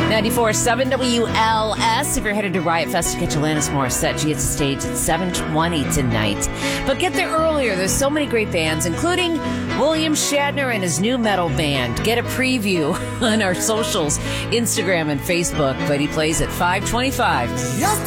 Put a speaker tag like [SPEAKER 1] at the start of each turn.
[SPEAKER 1] 94.7 WLS. If you're headed to Riot Fest to catch Alanis Morissette, she hits the stage at 7:20 tonight. But get there earlier. There's so many great bands, including William Shatner and his new metal band. Get a preview on our socials, Instagram and Facebook. But he plays at 5:25.